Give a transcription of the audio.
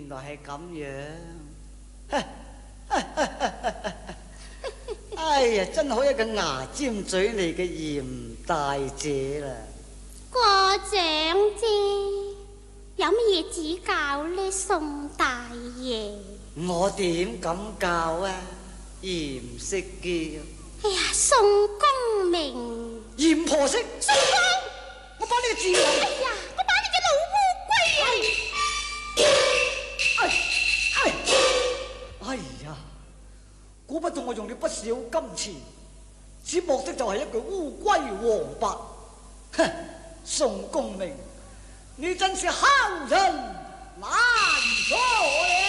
原來係咁樣。哎呀，真好一個牙尖嘴利嘅嚴大姐啦！ 過長姐，有乜嘢指教呢？宋大爺， 我點敢教啊？嚴識叫。 哎呀，宋公明， 嚴婆媳， 宋公， 我把你個賤哎呀，我把你嘅老烏龜啊！ 哎呀，估不到我用了不少金錢，只莫的就係一具烏龜黃白。哼，宋公明，你真是敲人難做了。